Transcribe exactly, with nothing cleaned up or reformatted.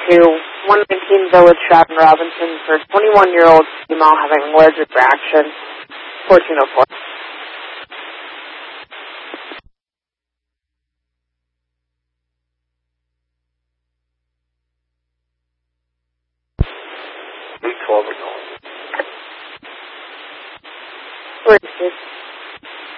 to one nineteen Village Shop in Robinson for twenty-one-year-old female having allergic reaction, fourteen oh four.